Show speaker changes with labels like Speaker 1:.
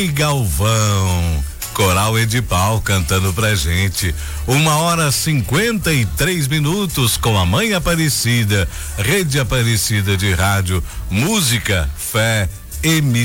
Speaker 1: Galvão, Coral Edipal cantando pra gente. 1h53 com a Mãe Aparecida, Rede Aparecida de Rádio, música, fé e